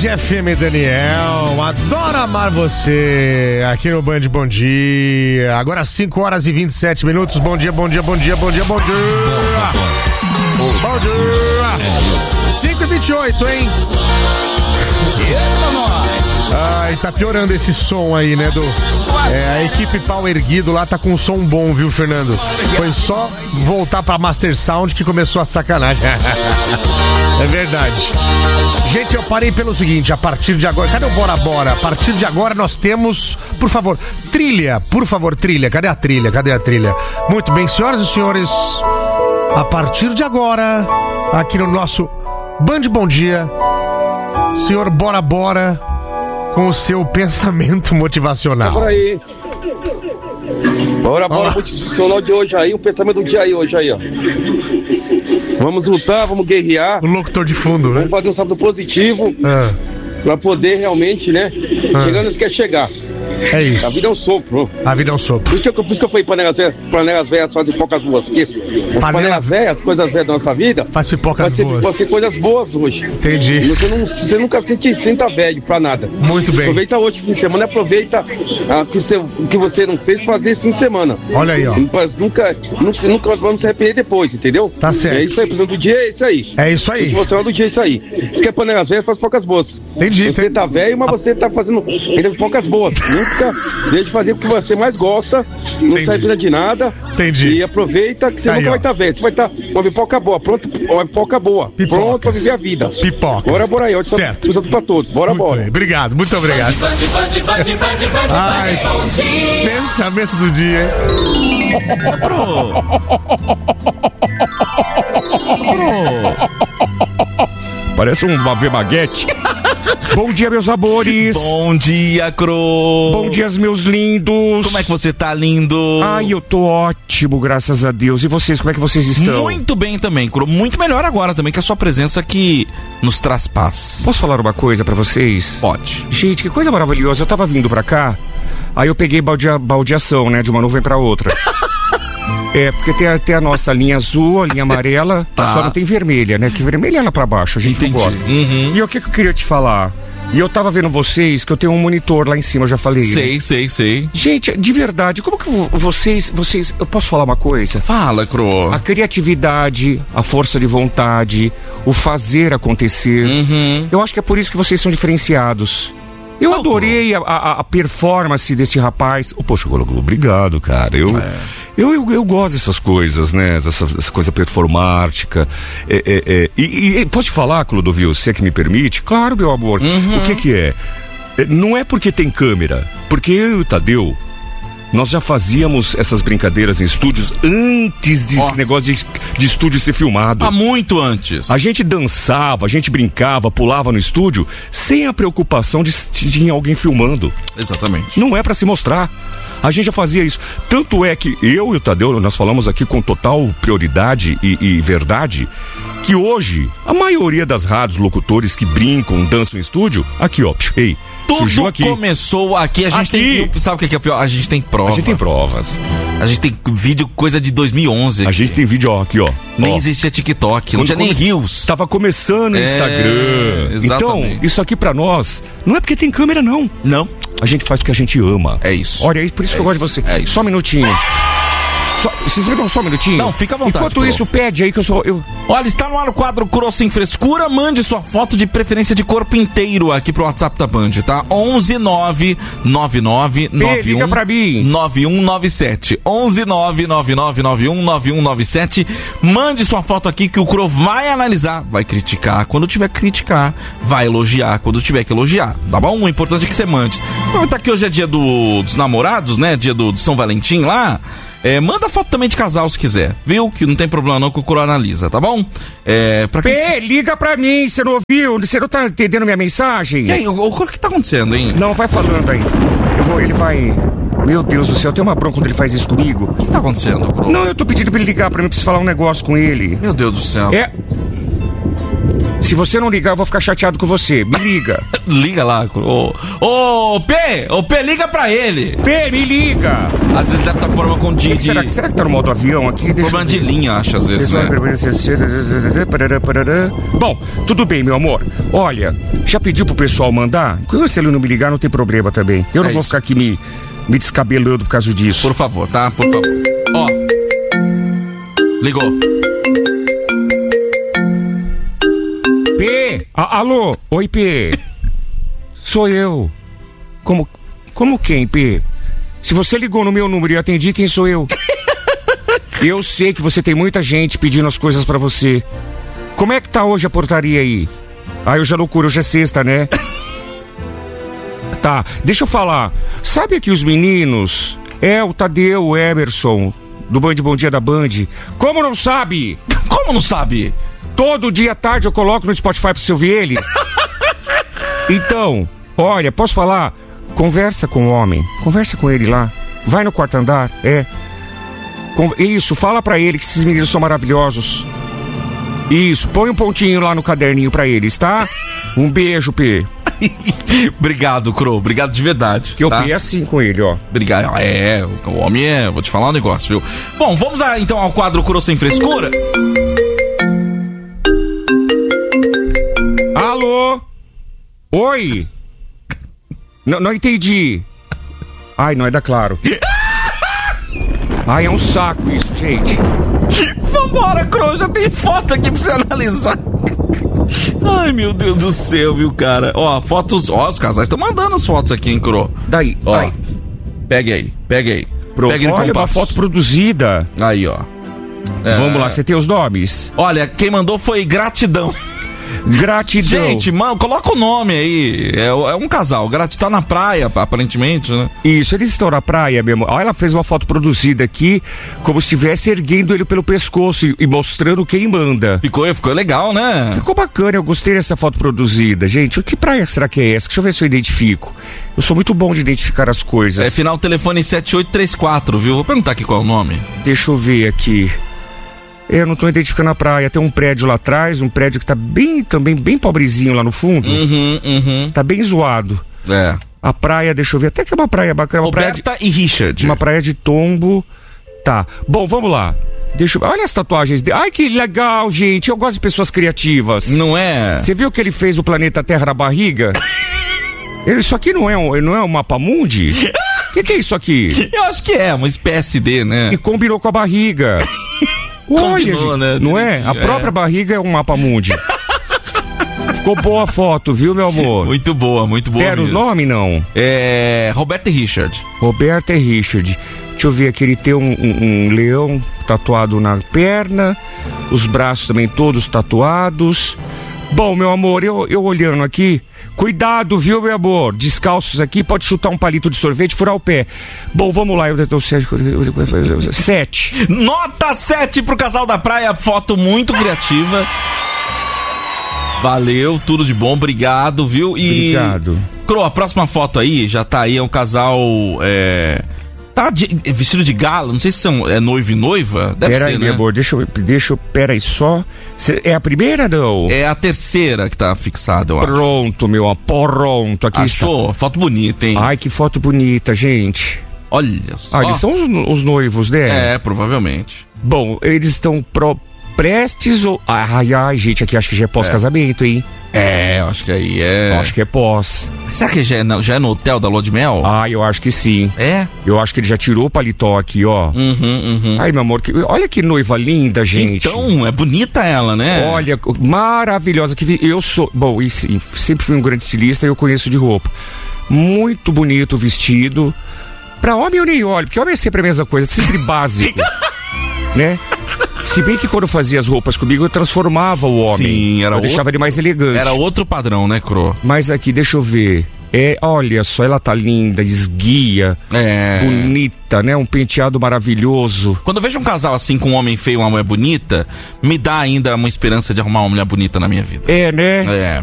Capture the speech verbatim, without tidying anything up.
Band F M, Daniel. Adoro amar você. Aqui no Band, bom dia. Agora cinco horas e vinte e sete minutos. Bom dia, bom dia, bom dia, bom dia, bom dia. Bom dia. cinco e vinte e oito, hein? Ai, tá piorando esse som aí, né, do... É, a equipe Pau Erguido lá tá com um som bom, viu, Fernando? Foi só voltar pra Master Sound que começou a sacanagem. É verdade. Gente, eu parei pelo seguinte, a partir de agora... Cadê o Bora Bora? A partir de agora nós temos, por favor, trilha, por favor, trilha. Cadê a trilha? Cadê a trilha? Muito bem, senhoras e senhores, a partir de agora, aqui no nosso Band Bom Dia, senhor Bora Bora, com o seu pensamento motivacional. Bora aí. Bora, bora, oh. Motivacional de hoje aí, o pensamento do dia aí, hoje aí, ó. Vamos lutar, vamos guerrear. O locutor de fundo, né? Vamos fazer um sábado positivo, ah. pra poder realmente, né, ah. chegando onde quer chegar. É isso. A vida é um sopro. A vida é um sopro. Por isso que eu, por isso que eu falei panelas velhas, panelas velhas fazem pipocas boas. Porque as Panela... panelas velhas, coisas velhas da nossa vida, faz pipocas ser, boas. Pode ser coisas boas hoje. Entendi. Você, não, você nunca se sinta velho pra nada. Muito bem. Aproveita hoje, fim de semana, aproveita o que, que você não fez fazer esse fim de semana. Olha aí, ó. Nunca, nunca, nunca vamos se arrepender depois, entendeu? Tá certo. É isso aí, por do dia é isso aí. É isso aí. Você do dia é isso aí. Se quer panelas velhas, faz pipocas boas. Entendi. Você entendi. tá velho, mas você tá fazendo ainda pipocas boas. Nunca deixe de fazer o que você mais gosta, não entendi. Sai precisa de nada. Entendi. E aproveita que você aí, nunca ó. vai estar tá velho. Você vai estar tá uma pipoca boa, pronto, uma pipoca boa. Pipocas. Pronto pra viver a vida. Pipocas. Bora, bora aí. Certo. Usando pra todos. Bora, muito bora. Bem. Obrigado, muito obrigado. Ai, pensamento do dia, hein? Parece um Ave Maguete. Bom dia, meus amores. Bom dia, Cro. Bom dia, meus lindos. Como é que você tá, lindo? Ai, eu tô ótimo, graças a Deus. E vocês, como é que vocês estão? Muito bem também, Cro. Muito melhor agora também, que a sua presença aqui nos traz paz. Posso falar uma coisa pra vocês? Pode. Gente, que coisa maravilhosa. Eu tava vindo pra cá, aí eu peguei baldia, baldeação, né, de uma nuvem pra outra. É, porque tem a, tem a nossa linha azul, a linha amarela, tá. Só não tem vermelha, né? Que vermelha é lá pra baixo, a gente Entendi. Não gosta. Uhum. E o que, que eu queria te falar? E eu tava vendo vocês, que eu tenho um monitor lá em cima, eu já falei. Sei, né? sei, sei. Gente, de verdade, como que vocês, vocês... Eu posso falar uma coisa? Fala, Cro. A criatividade, a força de vontade, o fazer acontecer. Uhum. Eu acho que é por isso que vocês são diferenciados. Eu oh, adorei a, a, a performance desse rapaz. Oh, poxa, obrigado, cara. Eu... É. Eu, eu, eu gosto dessas coisas, né? Essa, essa coisa performática. É, é, é. E, e posso te falar, Clodovil, se é que me permite? Claro, meu amor. Uhum. O que que é? Não é porque tem câmera. Porque eu e o Tadeu, nós já fazíamos essas brincadeiras em estúdios antes desse oh. negócio de, de estúdio ser filmado. Há muito antes. A gente dançava, a gente brincava, pulava no estúdio sem a preocupação de ter alguém filmando. Exatamente. Não é pra se mostrar. A gente já fazia isso. Tanto é que eu e o Tadeu, nós falamos aqui com total prioridade e, e verdade, que hoje, a maioria das rádios, locutores que brincam, dançam em estúdio, aqui ó, ei, tudo aqui. Começou aqui, a gente aqui. tem... Sabe o que é pior? A gente tem prova. A gente tem provas. A gente tem vídeo, coisa de dois mil e onze. A gente tem vídeo ó, aqui, ó. Nem ó. existia TikTok, Quando, não tinha nem Reels. Tava começando o é, Instagram. Exatamente. Então, isso aqui pra nós, não é porque tem câmera, não. Não. A gente faz porque a gente ama. É isso. Olha, é por isso é que eu isso. gosto de você. É isso. Só um minutinho. Só, vocês me dão só um minutinho? Não, fica à vontade. Enquanto Cro. isso, pede aí que eu sou... Eu... Olha, está no ar o quadro Cro Sem Frescura. Mande sua foto de preferência de corpo inteiro aqui pro WhatsApp da Band, tá? onze nove nove nove nove um nove um nove sete. onze nove nove nove nove um nove um nove sete. Mande sua foto aqui que o Cro vai analisar, vai criticar quando tiver que criticar, vai elogiar quando tiver que elogiar, tá bom? O importante é que você mande. Aproveitar que hoje é dia do, dos namorados, né? Dia do, do São Valentim lá. É, manda foto também de casal se quiser, viu? Que não tem problema não que o Cro analisa, tá bom? É, pra quem... Pê, liga pra mim, você não ouviu? Você não tá entendendo minha mensagem? E aí, o, o que tá acontecendo, hein? Não, vai falando aí. Eu vou, ele vai... Meu Deus do céu, tem uma bronca quando ele faz isso comigo. O que tá acontecendo, Cro? Não, eu tô pedindo pra ele ligar pra mim, preciso falar um negócio com ele. Meu Deus do céu. É... Se você não ligar, eu vou ficar chateado com você. Me liga. Liga lá. Ô, ô, P! Ô, P, liga pra ele. P, me liga. Às vezes deve estar com problema com o Didi. Será, será que tá no modo avião aqui? Deixa problema de linha, acho, às vezes, né? Bom, tudo bem, meu amor. Olha, já pediu pro pessoal mandar? Se ele não me ligar, não tem problema também. Eu não é vou isso. ficar aqui me, me descabelando por causa disso. Por favor, tá? Por favor. Ó. Ligou. P! A, alô? Oi, P. Sou eu. Como, como quem, P? Se você ligou no meu número e eu atendi, quem sou eu? Eu sei que você tem muita gente pedindo as coisas pra você. Como é que tá hoje a portaria aí? Ah, hoje é loucura, hoje é sexta, né? Tá, deixa eu falar. Sabe que os meninos... É, o Tadeu, o Emerson, do Band Bom Dia da Band. Como não sabe? Como não sabe? Todo dia à tarde eu coloco no Spotify pra você ouvir eles. Então, olha, posso falar? Conversa com o homem. Conversa com ele lá. Vai no quarto andar, é. Isso, fala pra ele que esses meninos são maravilhosos. Isso, põe um pontinho lá no caderninho pra eles, tá? Um beijo, P. Obrigado, Cro, obrigado de verdade. Que eu tá? P é assim com ele, ó. Obrigado, é, o homem é, vou te falar um negócio, viu? Bom, vamos a, então ao quadro Cro Sem Frescura. Alô? Oi? N- não entendi. Ai, não é da Claro. Ai, é um saco isso, gente. Vambora, Cro, já tem foto aqui pra você analisar. Ai, meu Deus do céu, viu, cara? Ó, fotos, ó, os casais estão mandando as fotos aqui, hein, Cro. Daí, ó. Ai. Pegue aí, pegue aí. Pro, pegue olha, uma foto produzida. Aí, ó. É... Vamos lá, você tem os nomes? Olha, quem mandou foi Gratidão. Gratidão. Gente, mano, coloca o nome aí. É, é um casal. Gratidão tá na praia, aparentemente, né? Isso, eles estão na praia mesmo. Olha, ela fez uma foto produzida aqui, como se estivesse erguendo ele pelo pescoço e, e mostrando quem manda. Ficou, ficou legal, né? Ficou bacana, eu gostei dessa foto produzida. Gente, que praia será que é essa? Deixa eu ver se eu identifico. Eu sou muito bom de identificar as coisas. É final telefone sete oito três quatro, viu? Vou perguntar aqui qual é o nome. Deixa eu ver aqui. Eu não tô identificando a praia. Tem um prédio lá atrás, um prédio que tá bem, também bem pobrezinho lá no fundo. Uhum, uhum. Tá bem zoado. É. A praia, deixa eu ver, até que é uma praia bacana. Uma Roberta praia de, e Richard. Uma praia de tombo. Tá. Bom, vamos lá. Deixa eu... Olha as tatuagens dele. Ai, que legal, gente. Eu gosto de pessoas criativas. Não é? Você viu que ele fez o planeta Terra na barriga? Isso aqui não é um, não é um mapa mundi? O que, que é isso aqui? Eu acho que é, uma espécie de, né? E combinou com a barriga. Olha, Combinou, gente, né? Não é? A própria é. barriga é um mapa mundi. Ficou boa a foto, viu, meu amor? Muito boa, muito boa. Era mesmo. O nome, não? É... Roberta e Richard. Roberta e Richard. Deixa eu ver aqui, ele tem um, um, um leão tatuado na perna, os braços também todos tatuados. Bom, meu amor, eu, eu olhando aqui, cuidado, viu, meu amor? Descalços aqui, pode chutar um palito de sorvete e furar o pé. Bom, vamos lá, eu tô sete. Nota sete pro casal da praia, foto muito criativa. Valeu, tudo de bom, obrigado, viu? E... Obrigado. Cro, a próxima foto aí, já tá aí, é um casal, é... Tá de, vestido de gala, não sei se são, é noivo e noiva, deve pera ser, aí, né? Meu amor, deixa eu, deixa eu, pera aí só, Cê, é a primeira, não? É a terceira que tá fixada, eu acho. Pronto, meu amor, pronto, aqui Achou? está. Foto bonita, hein? Ai, que foto bonita, gente. Olha só. Ah, eles são os, os noivos, né? É, provavelmente. Bom, eles estão pro, prestes ou... Ai, ai, gente, aqui acho que já é pós-casamento, hein? É, eu acho que aí é... Acho que é pós. Será que já é, no, já é no hotel da Lua de Mel? Ah, eu acho que sim. É? Eu acho que ele já tirou o paletó aqui, ó. Uhum, uhum. Ai, meu amor, que, olha que noiva linda, gente. Então, é bonita ela, né? Olha, maravilhosa. Que eu sou... Bom, e sim, sempre fui um grande estilista e eu conheço de roupa. Muito bonito o vestido. Pra homem eu nem olho, porque homem é sempre a mesma coisa, sempre básico. Né? Se bem que quando eu fazia as roupas comigo, eu transformava o homem. Sim, era eu outro, deixava ele mais elegante. Era outro padrão, né, Cro? Mas aqui, deixa eu ver. É, olha só, ela tá linda, esguia, é. bonita, né? Um penteado maravilhoso. Quando eu vejo um casal assim com um homem feio e uma mulher bonita, me dá ainda uma esperança de arrumar uma mulher bonita na minha vida. É, né? É.